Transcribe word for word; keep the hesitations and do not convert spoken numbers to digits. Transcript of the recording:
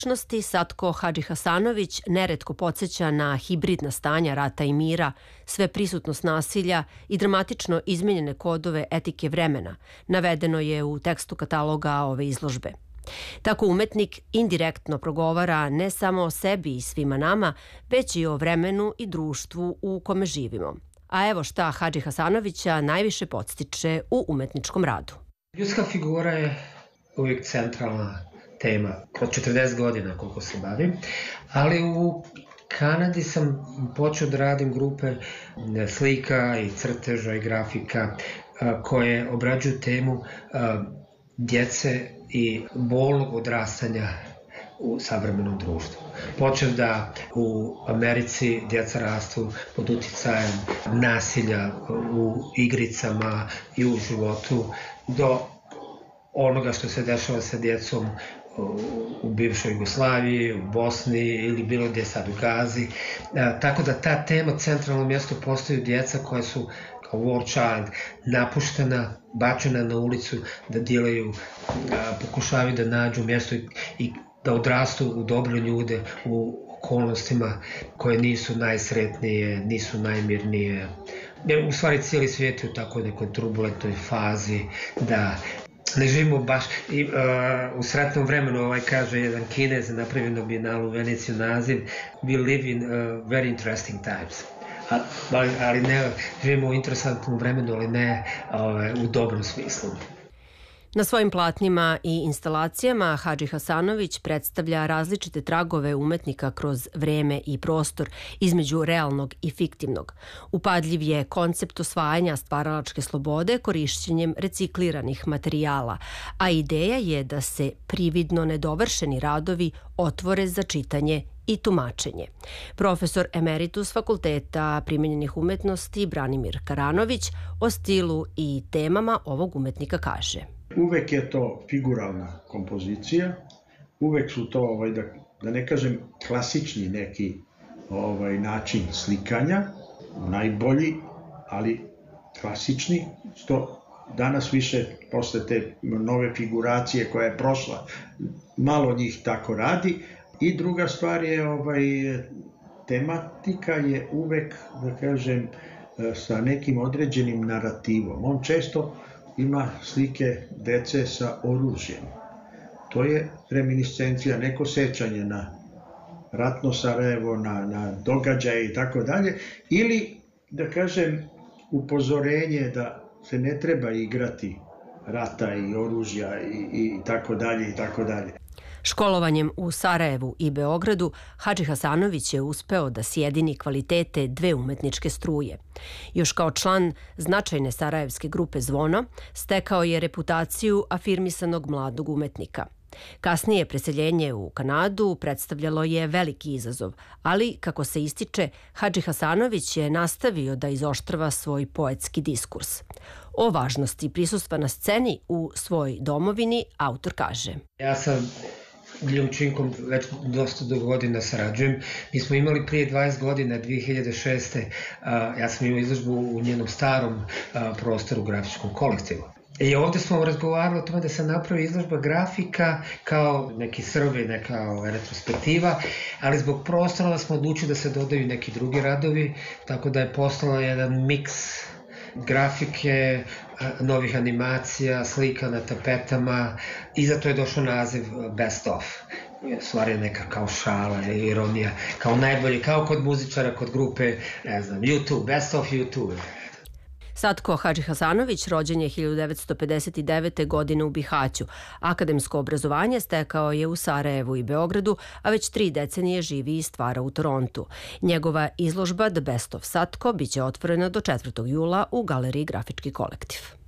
ličnosti Satko Hadžihasanović neretko podsjeća na hibridna stanja rata i mira, sve prisutnost nasilja i dramatično izmenjene kodove etike vremena, navedeno je u tekstu kataloga ove izložbe. Tako umetnik indirektno progovara ne samo o sebi i svima nama, već i o vremenu i društvu u kome živimo. A evo šta Hadžihasanovića najviše podstiče u umetničkom radu. Ljudska figura je uvijek centralna tema, kroz četrdeset godina koliko se bavim, ali u Kanadi sam počeo da radim grupe slika i crteža i grafika koje obrađuju temu djece i bolnog odrastanja u savremenom društvu. Počeo da u Americi djeca rastu pod uticajem nasilja u igricama i u životu do onoga što se dešava sa djecom u bivšoj Jugoslaviji, u Bosni ili bilo gdje sad u Gazi. Tako da ta tema centralno mjesto postaju djeca koja su kao war child napuštena, bačena na ulicu da dilaju, pokušavaju da nađu mjesto i da odrastu u dobre ljude u okolnostima koje nisu najsretnije, nisu najmirnije. U stvari cijeli svijet je u takoj nekoj turbulentnoj fazi da ne živimo baš i, uh, u sretnom vremenu, ovaj kaže jedan Kinez napravio na Bijenalu u Veneciju naziv We live in uh, very interesting times. Ali, ali ne, živimo u interesantnom vremenu, ali ne uh, u dobrom smislu. Na svojim platnima i instalacijama Hadžihasanović predstavlja različite tragove umetnika kroz vreme i prostor između realnog i fiktivnog. Upadljiv je koncept osvajanja stvaralačke slobode korišćenjem recikliranih materijala, a ideja je da se prividno nedovršeni radovi otvore za čitanje i tumačenje. Profesor emeritus Fakulteta primenjenih umetnosti Branimir Karanović o stilu i temama ovog umetnika kaže: Uvek je to figuralna kompozicija, uvek su to, ovaj, da, da ne kažem, klasični neki ovaj, način slikanja, najbolji, ali klasični, što danas više, posle te nove figuracije koja je prošla, malo njih tako radi. I druga stvar je, ovaj, tematika je uvek, da kažem, sa nekim određenim narativom. On često ima slike dece sa oružjem. To je reminiscencija, neko sećanje na ratno Sarajevo, na, na događaje i tako dalje. Ili, da kažem, upozorenje da se ne treba igrati rata i oružja i, i tako dalje i tako dalje. Školovanjem u Sarajevu i Beogradu, Hadžihasanović je uspeo da sjedini kvalitete dve umetničke struje. Još kao član značajne sarajevske grupe Zvono, stekao je reputaciju afirmisanog mladog umetnika. Kasnije preseljenje u Kanadu predstavljalo je veliki izazov, ali, kako se ističe, Hadžihasanović je nastavio da izoštrava svoj poetski diskurs. O važnosti prisustva na sceni u svojoj domovini autor kaže: Ja sam Iljom Činkom već dosta do godina sarađujem. Mi smo imali prije dvadeset godina, dve hiljade šeste. Ja sam imao izložbu u njenom starom prostoru grafičkom kolektivu. I ovdje smo razgovarali o tome da se napravi izložba grafika kao neki Srbi, neka retrospektiva, ali zbog prostora smo odlučili da se dodaju neki drugi radovi, tako da je postala jedan miks grafike, novih animacija, slika na tapetama i zato je došao naziv Best of. Stvar je neka kao šala, ironija, kao najbolje, kao kod muzičara, kod grupe, ne znam, YouTube, Best of YouTube. Satko Hadžihasanović rođen je hiljadu devetsto pedeset devete. godine u Bihaću. Akademsko obrazovanje stekao je u Sarajevu i Beogradu, a već tri decenije živi i stvara u Torontu. Njegova izložba The Best of Satko biće otvorena do četvrtog jula u Galeriji Grafički kolektiv.